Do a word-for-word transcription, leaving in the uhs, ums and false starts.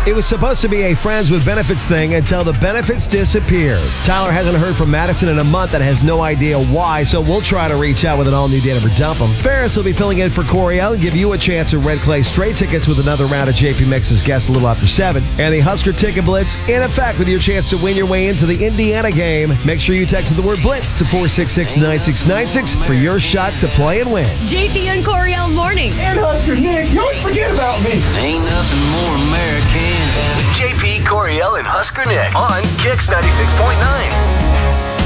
It was supposed to be a friends with benefits thing until the benefits disappeared. Tyler hasn't heard from Madison in a month and has no idea why, so we'll try to reach out with an all-new Date 'Em or Dump 'Em. Ferris will be filling in for Coriel and give you a chance at Red Clay Straight tickets with another round of J P Mix's guests a little after seven. And the Husker Ticket Blitz in effect with your chance to win your way into the Indiana game. Make sure you text the word Blitz to four six six, nine six nine six for your shot to play and win. J P and Coriel mornings. And Husker Nick, you always forget about me. Ain't nothing more American than J P, Coriel, and Husker Nick on Kix ninety-six point nine.